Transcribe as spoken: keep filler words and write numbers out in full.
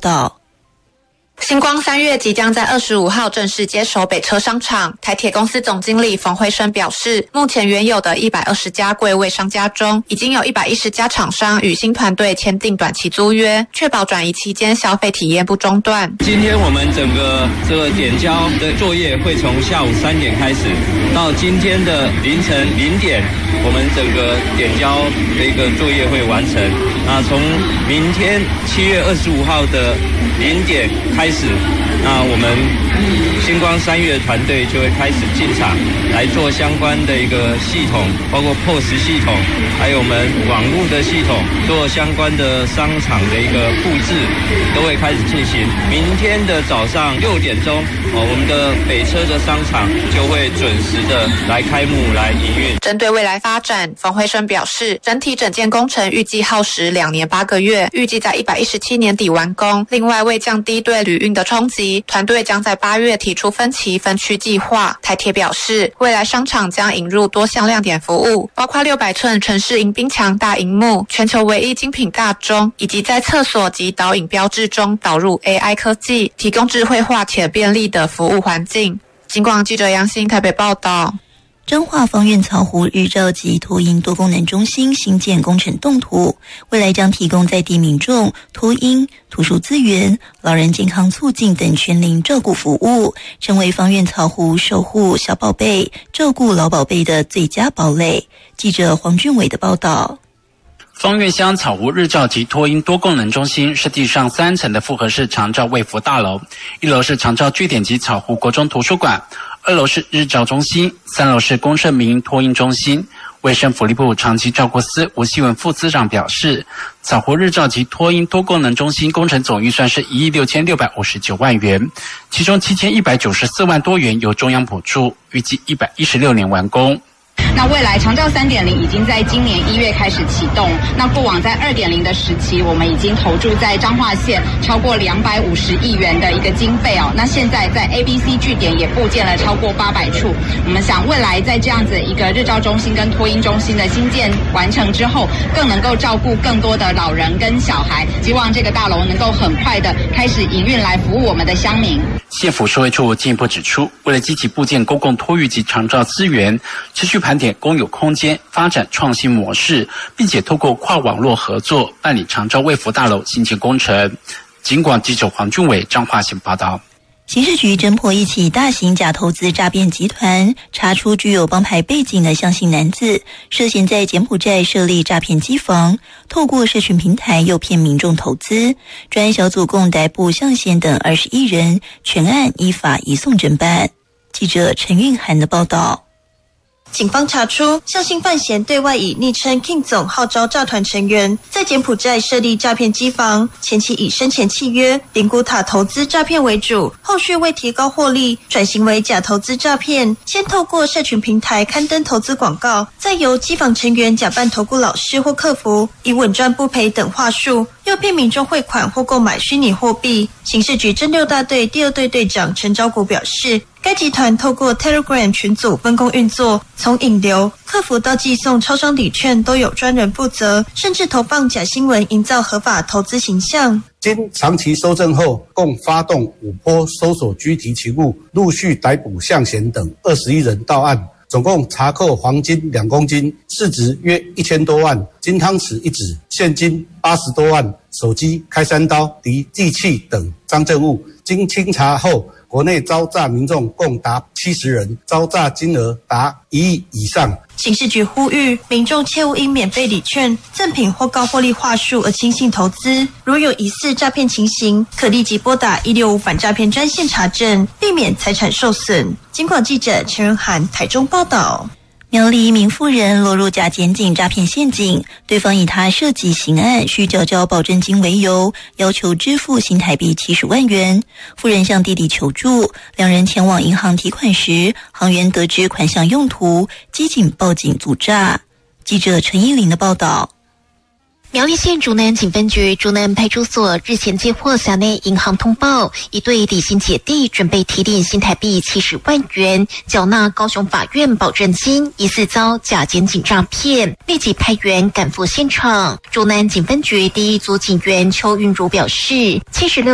道。 星光三月即将在二十五号正式接手北车商场。台铁公司总经理冯辉生表示，目前原有的一百二十家柜位商家中，已经有一百一十家厂商与新团队签订短期租约，确保转移期间消费体验不中断。 今天我们整个这个点交的作业会从下午三点开始，到今天的凌晨零点，我们整个点交的一个作业会完成。那从明天七月二十五号的零点开始，那我们星光三月团队就会开始进场来做相关的一个系统，包括 P O S 系统，还有我们网络的系统，做相关的商场的一个布置，都会开始进行。明天的早上六点钟，哦，我们的北车的商场就会准时的来开幕来营运。 针对未来发展，冯辉生表示，整体整件工程预计耗时两年八个月，预计在一百一十七年底完工。另外，为降低对旅运的冲击，团队将在八月提出分期分区计划。台铁表示，未来商场将引入多项亮点服务，包括六百寸城市迎宾墙大萤幕、全球唯一精品大钟，以及在厕所及导引标志中导入 A I 科技，提供智慧化且便利的服务环境。警广记者杨欣台北报道。 彰化芳苑草湖日照及托婴多功能中心新建工程动图，未来将提供在地民众托婴、图书资源、老人健康促进等全龄照顾服务，成为芳苑草湖守护小宝贝、照顾老宝贝的最佳堡垒。记者黄俊伟的报道。 芳苑乡草湖日照及托婴多功能中心是地上三层的复合式长照卫福大楼，一楼是长照据点及草湖国中图书馆，二楼是日照中心，三楼是公社民营托婴中心。卫生福利部长期照顾司吴希文副司长表示，草湖日照及托婴多功能中心工程总预算是一亿六千六百五十九万元，其中七千一百九十四万多元由中央补助，预计一百一十六年完工。 那未来长照 三点零 已经在今年一月开始启动，那过往在 二点零 的时期，我们已经投注在彰化县超过两百五十亿元的一个经费哦。那现在在 A B C 据点也布建了超过八百处，我们想未来在这样子一个日照中心跟托婴中心的新建完成之后，更能够照顾更多的老人跟小孩，希望这个大楼能够很快的开始营运来服务我们的乡民。 县府社会处进一步指出，为了积极布建公共托育及长照资源，持续盘点公有空间发展创新模式，并且透过跨网络合作办理长照卫福大楼新建工程。警广记者黄俊伟彰化县报道。 刑事局侦破一起大型假投资诈骗集团，查出具有帮派背景的向姓男子，涉嫌在柬埔寨设立诈骗机房，透过社群平台诱骗民众投资。专案小组共逮捕向贤等二十一人，全案依法移送侦办。记者陈韵涵的报道。 警方查出，向姓范闲对外以昵称 King 总号召诈团成员，在柬埔寨设立诈骗机房，前期以生前契约、灵骨塔投资诈骗为主，后续为提高获利，转型为假投资诈骗，先透过社群平台刊登投资广告，再由机房成员假扮投顾老师或客服，以稳赚不赔等话术，诱骗民众汇款或购买虚拟货币。刑事局侦六大队第二队队长陈昭国表示，该集团透过 Telegram 群组分工运作，从引流、客服到寄送超商礼券都有专人负责，甚至投放假新闻，营造合法投资形象。 经长期搜证后，共发动五波搜索拘提勤务，陆续逮捕向贤等二十一人到案，总共查扣黄金两公斤，市值约一千多万，金汤匙一指，现金八十多万，手机、开山刀、敌利器等赃证物。经清查后，国内遭诈民众共达七十人，遭诈金额达一亿以上。 刑事局呼吁民众切勿因免费礼券、赠品或高获利话术而轻信投资，如有疑似诈骗情形，可立即拨打一六五反诈骗专线查证，避免财产受损。警广记者陈仁涵台中报道。 苗栗一名妇人落入假检警诈骗陷阱，对方以他涉及刑案需缴交保证金为由，要求支付新台币七十万元。妇人向弟弟求助，两人前往银行提款时，行员得知款项用途，机警报警阻诈。记者陈依林的报道。 苗栗县竹南警分局竹南派出所日前接获辖内银行通报，一对李姓姐弟准备提领新台币七十万元，缴纳高雄法院保证金，疑似遭假检警诈骗，立即派员赶赴现场。竹南警分局第一组警员邱韵如表示，七十六